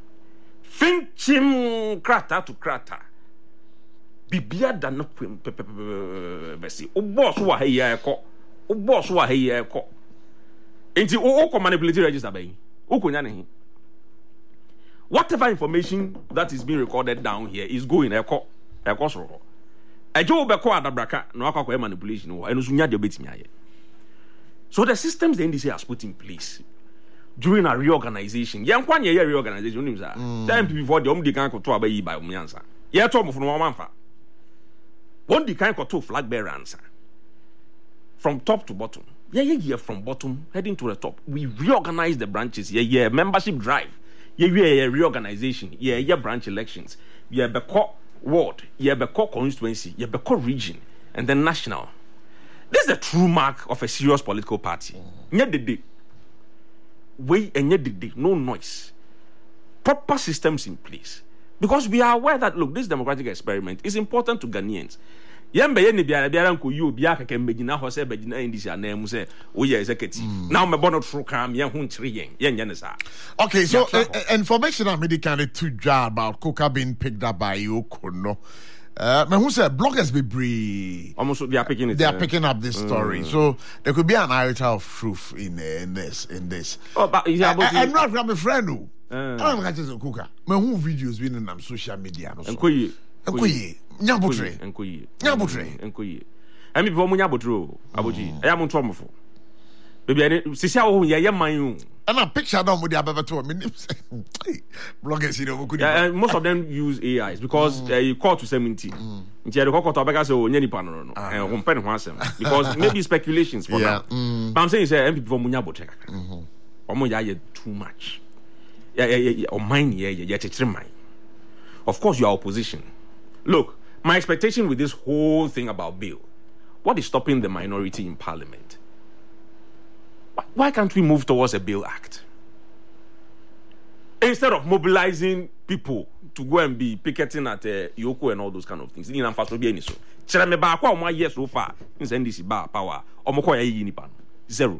Finchim krata to krata. Bibia da no kwem pe pe pe besi. O boss wa he ya ekọ. O boss wa he ya ekọ. Enti o o ko manipulate register by. O ko nya ne he. Whatever information that is being recorded down here is going ekọ. Ekọ so. Ejo be ko adabraka no akwa manipulation wo. Eno so nya de betimi aye. So the systems the N D C has put in place during a reorganization. Yen kwa nye reorganization unim sa. Time before the omdi kan ko to abayi by omyansa. Ye to mo fo no manfa. One the kind of flag bearer answer from top to bottom. Yeah, yeah, yeah, from bottom heading to the top. We reorganize the branches. Yeah, yeah, membership drive. Yeah, yeah, yeah, reorganization. Yeah, yeah, branch elections. Yeah, beko ward. Yeah, beko constituency. Yeah, beko region, and then national. This is the true mark of a serious political party. Nye dede. Way and nye dede. No noise. Proper systems in place. Because we are aware that, look, this democratic experiment is important to Ghanaians. Yembe ye ni biara biara nko yi obi aka ke mbegina ho se begina N D C anam se wo ye executive. Now me bono tro kam ye ho nkyere yen. Ye nya ne sa. Okay, so uh, uh, information I'm really kind of too jar about Coca being picked up by Yoko, no. Uh, but who said bloggers be brave? Almost they are picking it. They are uh, picking up this story, mm. so there could be an iota of truth in uh, in this in this. Oh, but is I, about I, I'm not from a friend who. Uh. I don't catch this Coca. My who videos been in um, social media. No, so. Enkoyi. Enkoyi. Nyabotre. Enkoyi. Nyabotre. Enkoyi. Emi bi mo nyabotre aboji. Eya mo ntomfo. Baby ani sisi awo ye ye man you. And a picture down with the ababato. I mean, bloggers, you know, could yeah, and most of them use A Is because mm. uh, you call to seventy. Nti you call to abeka say o nya nipa no no. Eh o pen ho asem because maybe speculations for yeah. now. Mm. But I'm saying say M P for mo nyabotre kaka. Mhm. Omo ya ye too much. Yeah, yeah, yeah, or mine, yeah, yeah, yeah, man. Of course, you are opposition. Look, my expectation with this whole thing about bail, what is stopping the minority in parliament? Why can't we move towards a bail act? Instead of mobilizing people to go and be picketing at uh, Yoko and all those kind of things. In fact, be any so. Chere me ba kwa o years so far. In N D C ba power. Omo ko ye nipa. Zero.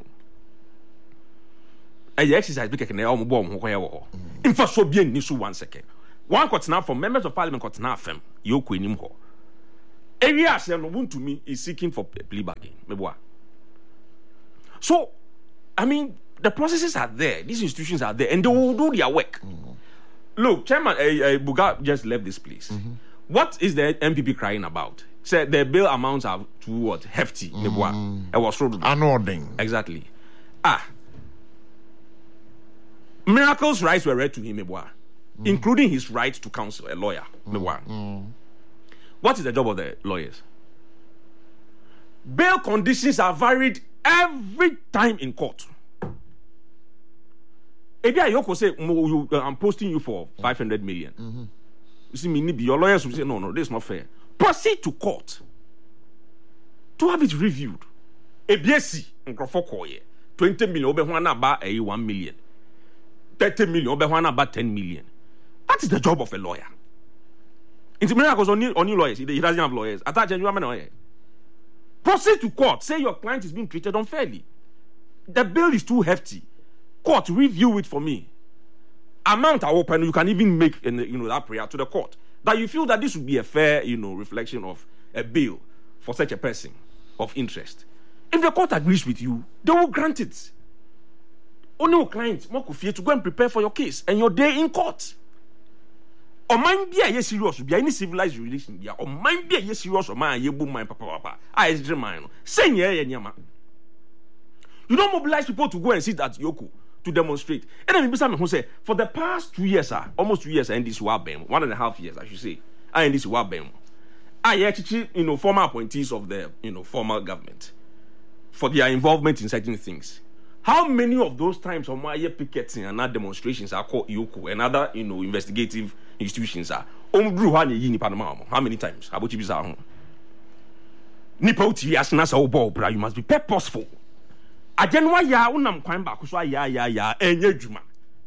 I exercise be kekene omo bo omo ko ye wo. In fact, so be any so one second. One got now from members of parliament got now fem. Yoko enim ho. Area asem no want to me is seeking for plea bargain. Meboa. So, I mean, the processes are there. These institutions are there, and they will do their work. Mm-hmm. Look, Chairman uh, uh, Buga just left this place. Mm-hmm. What is the M P P crying about? Said the bail amounts are too what hefty. Mm-hmm. It was unordering. Exactly. Ah, Miracle's rights were read to him, Meboa, mm-hmm. including his right to counsel, a lawyer. Meboa. Mm-hmm. What is the job of the lawyers? Bail conditions are varied every time in court. Maybe I Yoko say, I'm posting you for five hundred million. Mm-hmm. You see, me, your lawyers will say, no, no, this is not fair. Proceed to court to have it reviewed. A B S C, twenty million, about one million. thirty million, about ten million. That is the job of a lawyer. It's miracles on new lawyers. He doesn't have lawyers. Attach a lawyer. Proceed to court. Say your client is being treated unfairly. The bill is too hefty. Court, review it for me. Amount are open. You can even make you know that prayer to the court that you feel that this would be a fair you know reflection of a bill for such a person of interest. If the court agrees with you, they will grant it. Only your client more fear to go and prepare for your case and your day in court. Or mind be a serious, be any civilized relation, or mind be a serious or my ye boom my papa papa. I is mine. Say yeah, yeah, you don't mobilize people to go and sit at Yoko to demonstrate. And then people who say for the past two years, uh, almost two years, and this wabem, one and a half years, I should say, and this wabem. I actually, you know, former appointees of the you know former government for their involvement in certain things. How many of those times on my picketing and other demonstrations are called Yoko and other you know investigative institutions are? How many times? How about you? You must be purposeful. Ajenwa ya unam kwan ba so ya ya ya enye djuma.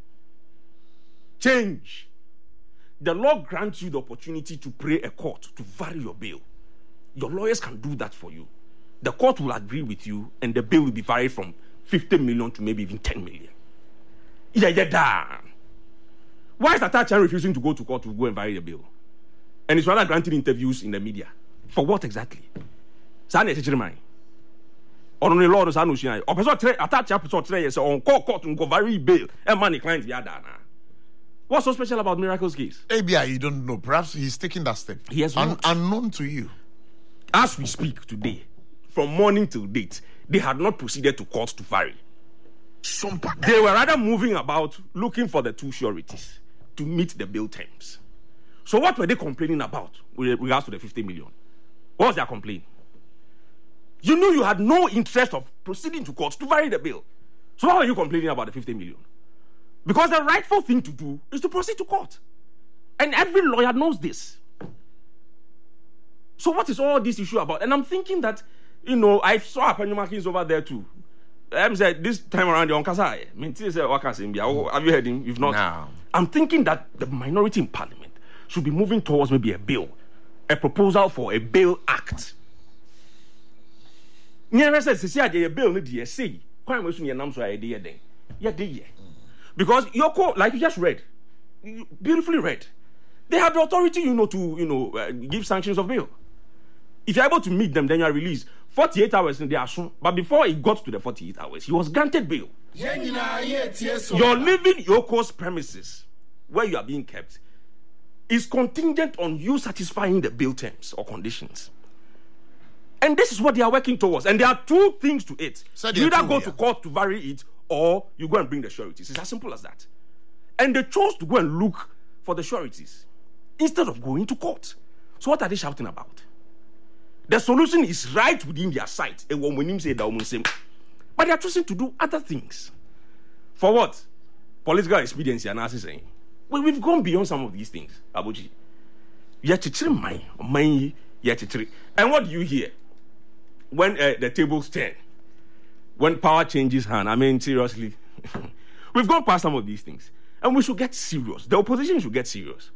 Change. The law grants you the opportunity to pray a court to vary your bail. Your lawyers can do that for you. The court will agree with you and the bail will be varied from fifty million to maybe even ten million. Yeah, yeah, da. Why is Atacha refusing to go to court to go and vary the bail? And he's rather granting interviews in the media. For what exactly? Sane Chichirimai. On the Lord of Sanushi, or person attach episode today, so on court court and go vary bail and money clients yada. What's so special about Miracle's case? A B I, you don't know. Perhaps he's taking that step. He has Un- unknown to you. As we speak today, from morning till date, they had not proceeded to court to vary. They were rather moving about looking for the two sureties to meet the bail terms. So what were they complaining about with regards to the fifty million? What was their complaint? You knew you had no interest of proceeding to court to vary the bill. So why are you complaining about the fifty million? Because the rightful thing to do is to proceed to court. And every lawyer knows this. So what is all this issue about? And I'm thinking that, you know, I saw Apanyamakins over there too. I'm saying this time around, on Kasai. Have you heard him? If not, no. I'm thinking that the minority in parliament should be moving towards maybe a bill, a proposal for a bail act. Because Yoko, like you just read, beautifully read, they have the authority, you know, to you know uh, give sanctions of bail. If you're able to meet them, then you are released. forty-eight hours in the action, but before he got to the forty-eight hours, he was granted bail. You're leaving Yoko's premises, where you are being kept, is contingent on you satisfying the bail terms or conditions. And this is what they are working towards. And there are two things to it. So you either go to court to vary it, or you go and bring the sureties. It's as simple as that. And they chose to go and look for the sureties instead of going to court. So what are they shouting about? The solution is right within their sight. But they are choosing to do other things. For what? Political expediency and saying. Well, we've gone beyond some of these things, Abuji. Yachichiri mine, mine, yachichiri. And what do you hear when uh, the tables turn? When power changes hand? I mean, seriously, we've gone past some of these things, and we should get serious. The opposition should get serious.